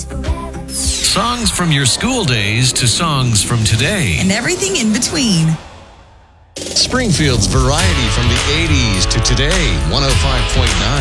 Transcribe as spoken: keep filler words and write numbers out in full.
Songs from your school days to songs from today. And everything in between. Springfield's variety from the eighties to today. one oh five point nine